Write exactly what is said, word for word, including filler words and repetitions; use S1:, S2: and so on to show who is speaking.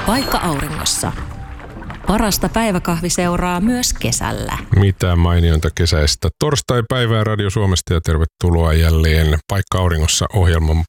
S1: Paikka Auringossa. Parasta päiväkahviseuraa myös kesällä.
S2: Mitä mainionta kesäistä torstai-päivää Radio Suomesta ja tervetuloa jälleen Paikka Auringossa -ohjelman